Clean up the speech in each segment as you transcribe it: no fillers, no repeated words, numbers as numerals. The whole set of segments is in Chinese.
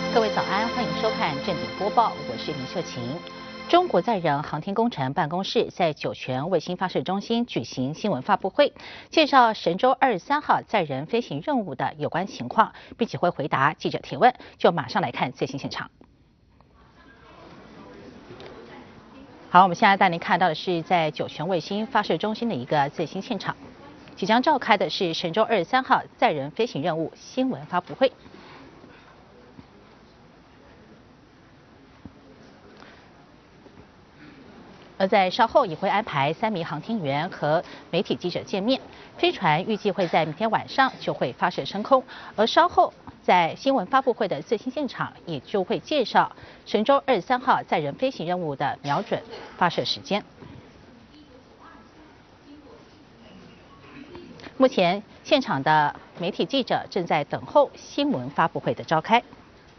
各位早安，欢迎收看正点播报，我是林秀琴。中国载人航天工程办公室在酒泉卫星发射中心举行新闻发布会，介绍神舟23号载人飞行任务的有关情况，并且会回答记者提问。就马上来看最新现场。好，我们现在带您看到的是在酒泉卫星发射中心的一个最新现场，即将召开的是神舟23号载人飞行任务新闻发布会。而在稍后也会安排3名航天员和媒体记者见面。飞船预计会在明天晚上就会发射升空，而稍后在新闻发布会的最新现场，也就会介绍神舟23号载人飞行任务的瞄准发射时间。目前现场的媒体记者正在等候新闻发布会的召开。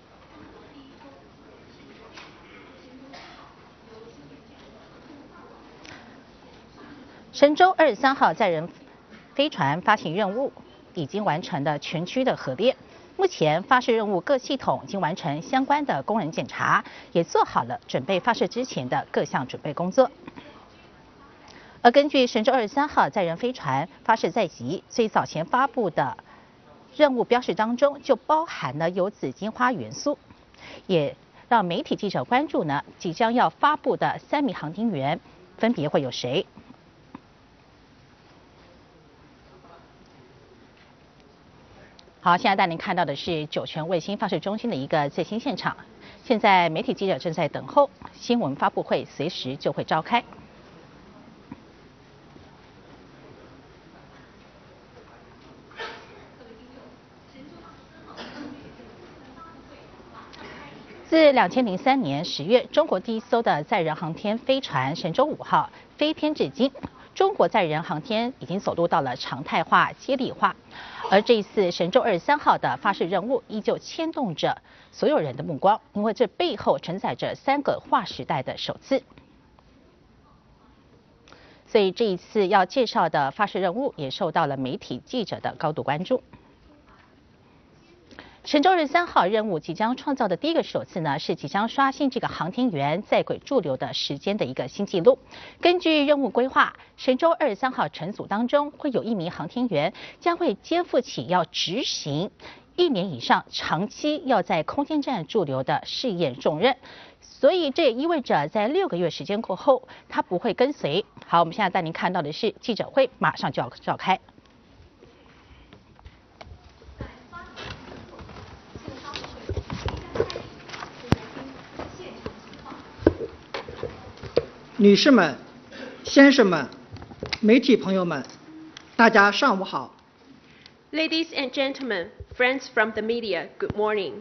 神舟23号载人飞船发行任务已经完成了全区的核列，目前发射任务各系统已经完成相关的工人检查，也做好了准备发射之前的各项准备工作。而根据神舟23号载人飞船发射在即，所以早前发布的任务标示当中就包含了有紫金花元素，也让媒体记者关注呢，即将要发布的3名航天员分别会有谁？好，现在带您看到的是酒泉卫星发射中心的一个最新现场。现在媒体记者正在等候新闻发布会，随时就会召开。自2003年10月，中国第一艘的载人航天飞船神舟5号飞天至今，中国载人航天已经走入到了常态化、接力化。而这一次神舟23号的发射任务依旧牵动着所有人的目光，因为这背后承载着3个划时代的首次。所以这一次要介绍的发射任务也受到了媒体记者的高度关注。神舟23号任务即将创造的第一个首次呢，是即将刷新这个航天员在轨驻留的时间的一个新纪录。根据任务规划，神舟23号乘组当中会有1名航天员将会肩负起要执行1年以上长期要在空间站驻留的试验重任，所以这也意味着在6个月时间过后，他不会跟随。好，我们现在带您看到的是记者会马上就要召开。 女士们、先生们、媒体朋友们，大家上午好。 Ladies and gentlemen, friends from the media, good morning.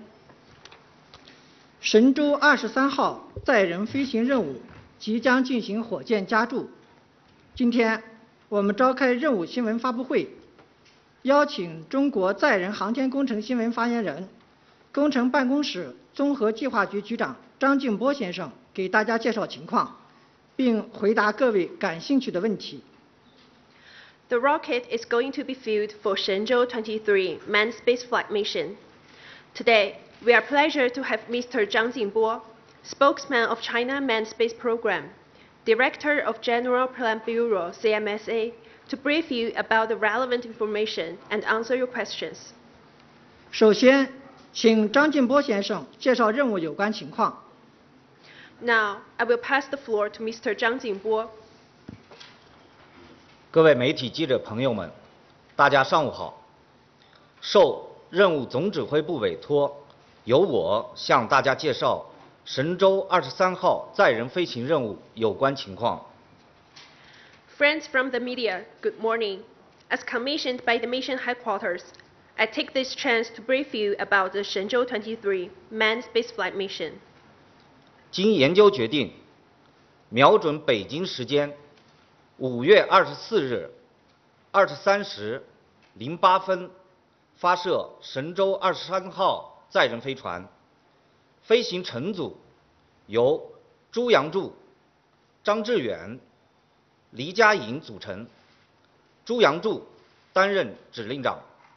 神舟23号载人飞行任务即将进行火箭加注。今天我们召开任务新闻发布会，邀请中国载人航天工程新闻发言人、工程办公室综合计划局局长张静波先生给大家介绍情况，并回答各位感兴趣的问题。 The rocket is going to be fueled for Shenzhou 23 manned spaceflight mission. Today, we are pleased to have Mr. Zhang Jingbo, spokesman of China Manned Space Program, Director of General Plan Bureau (CMSA), to brief you about the relevant information and answer your questions. 首先，请张静波先生介绍任务有关情况。 Now, I will pass the floor to Mr. Zhang Jingbo. 各位媒体记者朋友们，大家上午好。受任务总指挥部委托，由我向大家介绍神舟23号载人飞行任务有关情况。 Friends from the media, good morning. As commissioned by the mission headquarters, I take this chance to brief you about the Shenzhou 23 manned spaceflight mission. 经研究决定，瞄准北京时间5月24日23时08分发射神舟23号载人飞船，飞行乘组由朱杨柱、张志远、黎佳颖组成。朱杨柱担任指令长，